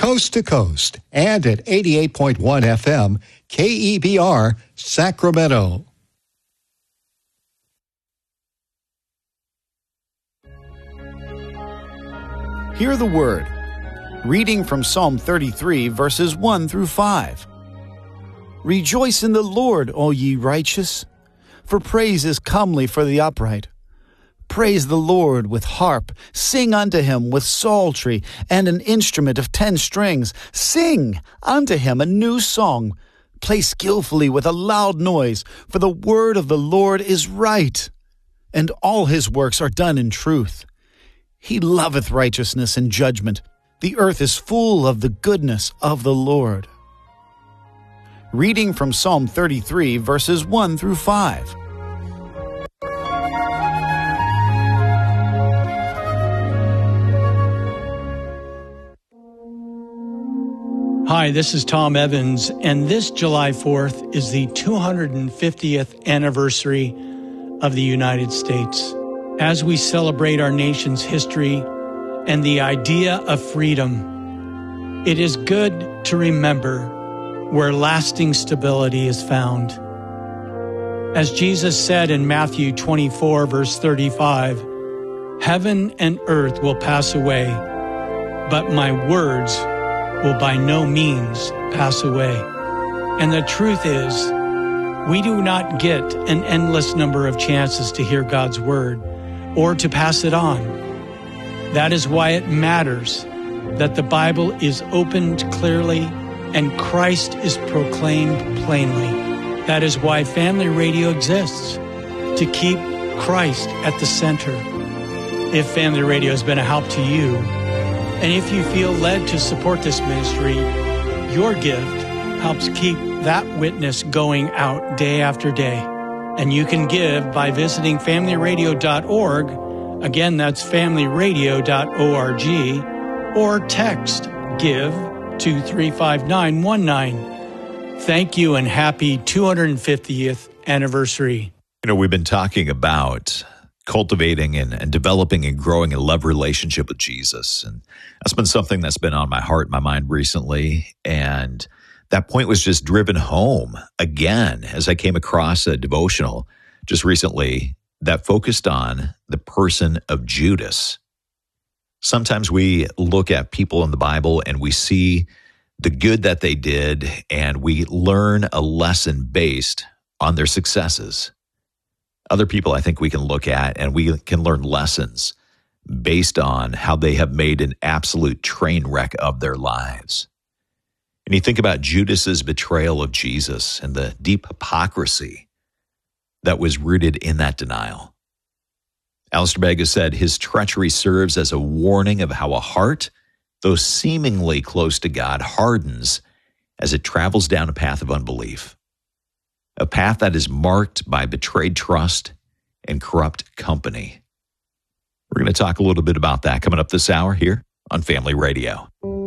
coast to coast, and at 88.1 FM, KEBR, Sacramento. Hear the word. Reading from Psalm 33, verses 1 through 5. Rejoice in the Lord, all ye righteous, for praise is comely for the upright. Praise the Lord with harp, sing unto him with psaltery and an instrument of 10 strings. Sing unto him a new song. Play skillfully with a loud noise, for the word of the Lord is right, and all his works are done in truth. He loveth righteousness and judgment. The earth is full of the goodness of the Lord. Reading from Psalm 33, verses 1 through 5. Hi, this is Tom Evans, and this July 4th is the 250th anniversary of the United States. As we celebrate our nation's history and the idea of freedom, it is good to remember where lasting stability is found. As Jesus said in Matthew 24, verse 35, "Heaven and earth will pass away, but my words will by no means pass away." And the truth is, we do not get an endless number of chances to hear God's word or to pass it on. That is why it matters that the Bible is opened clearly and Christ is proclaimed plainly. That is why Family Radio exists, to keep Christ at the center. If Family Radio has been a help to you, and if you feel led to support this ministry, your gift helps keep that witness going out day after day. And you can give by visiting familyradio.org. Again, that's familyradio.org. Or text GIVE to 35919. Thank you and happy 250th anniversary. You know, we've been talking about cultivating and developing and growing a love relationship with Jesus. And that's been something that's been on my heart and my mind recently. And that point was just driven home again as I came across a devotional just recently that focused on the person of Judas. Sometimes we look at people in the Bible and we see the good that they did, and we learn a lesson based on their successes. Other people I think we can look at and we can learn lessons based on how they have made an absolute train wreck of their lives. And you think about Judas's betrayal of Jesus and the deep hypocrisy that was rooted in that denial. Alistair Begg has said his treachery serves as a warning of how a heart, though seemingly close to God, hardens as it travels down a path of unbelief. A path that is marked by betrayed trust and corrupt company. We're going to talk a little bit about that coming up this hour here on Family Radio.